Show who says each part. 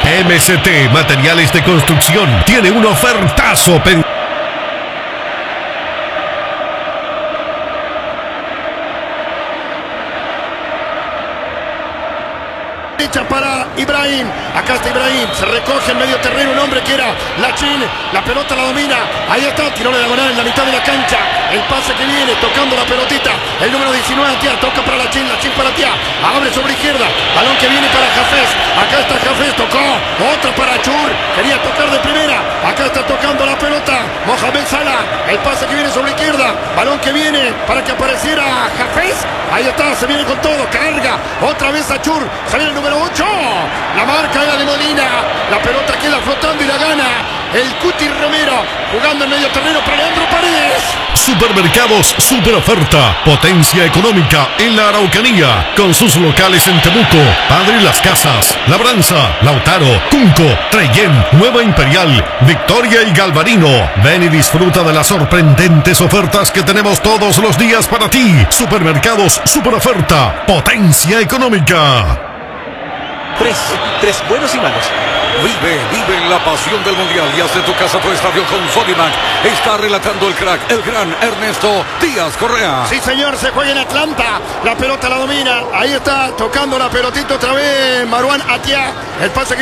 Speaker 1: MST Materiales de Construcción tiene un ofertazo.
Speaker 2: Para Ibrahim, acá está Ibrahim, se recoge en medio terreno un hombre que era Lachin, la pelota la domina, ahí está, tiró la diagonal en la mitad de la cancha, el pase que viene, tocando la pelotita, el número 19 Tia, toca para Lachin, Lachin para Tia, abre sobre izquierda, balón que viene para Hafez, acá está Hafez, tocó, otra para Chur, quería tocar de primera, acá está tocando la pelota, Mohamed Salah, el pase que viene sobre izquierda, balón que viene para que apareciera Hafez, ahí está, se viene con todo, carga, otra vez a Chur, sale el número 8, la marca era de Molina, la pelota queda flotando y la gana el Cuti Romero, jugando en medio terreno para Leandro Paredes.
Speaker 1: Supermercados Super Oferta, potencia económica en la Araucanía, con sus locales en Temuco, Padre Las Casas, Labranza, Lautaro, Cunco, Trellén, Nueva Imperial, Victoria y Galvarino. Ven y disfruta de las sorprendentes ofertas que tenemos todos los días para ti. Supermercados Super Oferta, potencia económica.
Speaker 3: Tres buenos y malos.
Speaker 4: Vive la pasión del mundial y hace tu casa tu estadio con Sodimac. Está relatando el crack, el gran Ernesto Díaz Correa.
Speaker 2: Sí, señor, se juega en Atlanta. La pelota la domina. Ahí está tocando la pelotita otra vez Marwan Atia. El pase que